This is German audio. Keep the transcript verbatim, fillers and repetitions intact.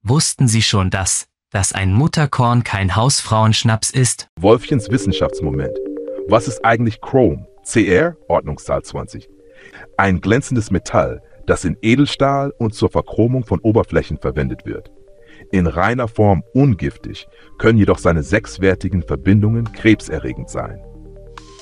Wussten Sie schon das, dass ein Mutterkorn kein Hausfrauenschnaps ist? Wolfchens Wissenschaftsmoment. Was ist eigentlich Chrom? C R, Ordnungszahl zwanzig. Ein glänzendes Metall, das in Edelstahl und zur Verchromung von Oberflächen verwendet wird. In reiner Form ungiftig, können jedoch seine sechswertigen Verbindungen krebserregend sein.